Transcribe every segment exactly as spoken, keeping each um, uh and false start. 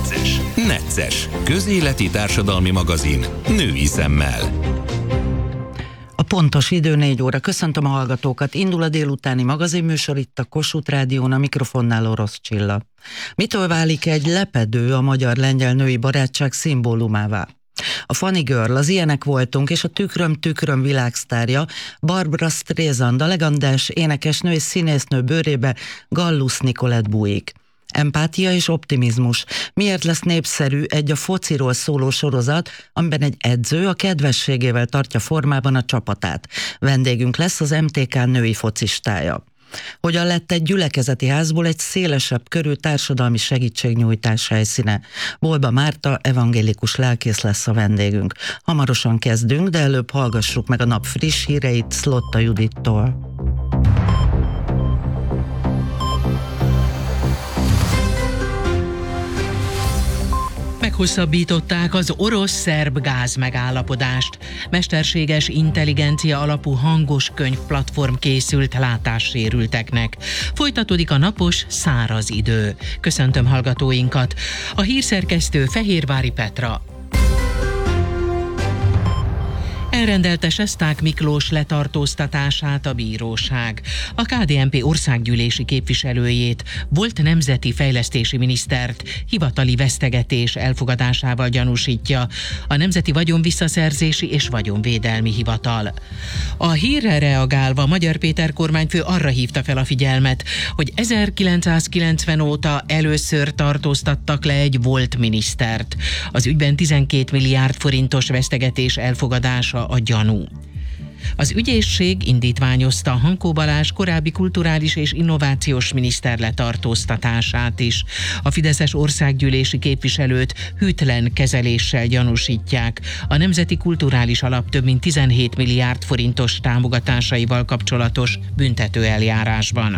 Necces. Necces. Közéleti társadalmi magazin. Női szemmel. A pontos idő négy óra. Köszöntöm a hallgatókat. Indul a délutáni magazinműsor itt a Kossuth Rádión, a mikrofonnál Orosz Csilla. Mitől válik egy lepedő a magyar-lengyel női barátság szimbólumává? A Funny Girl, az Ilyenek voltunk, és a Tükröm Tükröm világsztárja, Barbra Streisand, a legendás énekesnő és színésznő bőrébe Gallus Nicolette bújik. Empátia és optimizmus. Miért lesz népszerű egy a fociról szóló sorozat, amiben egy edző a kedvességével tartja formában a csapatát? Vendégünk lesz az em té ká női focistája. Hogyan lett egy gyülekezeti házból egy szélesebb körű társadalmi segítségnyújtás helyszíne? Bolba Márta, evangélikus lelkész lesz a vendégünk. Hamarosan kezdünk, de előbb hallgassuk meg a nap friss híreit Szlotta Judittól. Meghosszabbították az orosz-szerb gáz megállapodást. Mesterséges intelligencia alapú hangos könyvplatform készült látássérülteknek. Folytatódik a napos, száraz idő. Köszöntöm hallgatóinkat. A hírszerkesztő Fehérvári Petra. Elrendelte Sesták Miklós letartóztatását a bíróság. A ká dé en pé országgyűlési képviselőjét, volt nemzeti fejlesztési minisztert hivatali vesztegetés elfogadásával gyanúsítja a Nemzeti Vagyonvisszaszerzési és Vagyonvédelmi Hivatal. A hírre reagálva Magyar Péter kormányfő arra hívta fel a figyelmet, hogy ezerkilencszázkilencven óta először tartóztattak le egy volt minisztert. Az ügyben tizenkét milliárd forintos vesztegetés elfogadása a gyanú. Az ügyészség indítványozta Hankó Balázs korábbi kulturális és innovációs miniszter letartóztatását is. A fideszes országgyűlési képviselőt hűtlen kezeléssel gyanúsítják a Nemzeti Kulturális Alap több mint tizenhét milliárd forintos támogatásaival kapcsolatos büntetőeljárásban.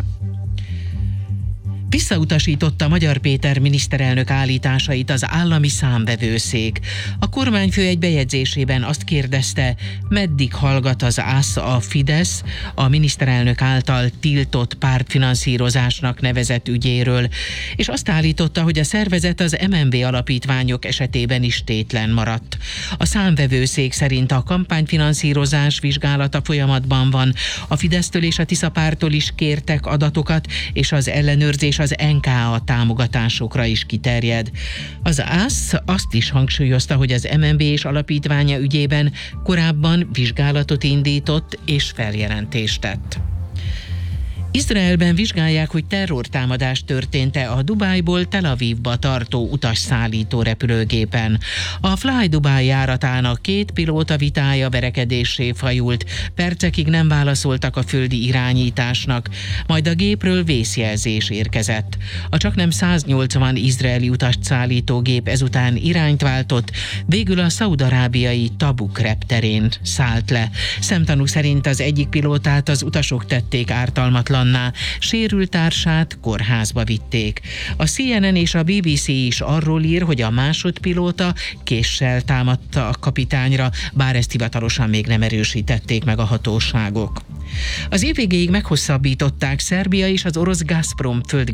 Visszautasította Magyar Péter miniszterelnök állításait az állami számvevőszék. A kormányfő egy bejegyzésében azt kérdezte, meddig hallgat az ász a Fidesz a miniszterelnök által tiltott pártfinanszírozásnak nevezett ügyéről, és azt állította, hogy a szervezet az em en bé alapítványok esetében is tétlen maradt. A számvevőszék szerint a kampányfinanszírozás vizsgálata folyamatban van. A Fidesztől és a Tisza pártól is kértek adatokat, és az ellenőrzés az en ká á támogatásokra is kiterjed. Az ász azt is hangsúlyozta, hogy az em en bé és alapítványa ügyében korábban vizsgálatot indított és feljelentést tett. Izraelben vizsgálják, hogy terrortámadás történt-e a Dubájból Tel Avivba tartó utasszállító repülőgépen. A Fly Dubai járatának két pilóta vitája verekedéssé fajult, percekig nem válaszoltak a földi irányításnak, majd a gépről vészjelzés érkezett. A csaknem száznyolcvan izraeli utast szállító gép ezután irányt váltott, végül a szaúd-arábiai Tabuk repterén szállt le. Szemtanúk szerint az egyik pilótát az utasok tették ártalmatlan, sérült társát kórházba vitték. A cé en en és a bé bé cé is arról ír, hogy a másodpilóta késsel támadta a kapitányra, bár ezt hivatalosan még nem erősítették meg a hatóságok. Az év végéig meghosszabbították Szerbia és az orosz Gazprom föld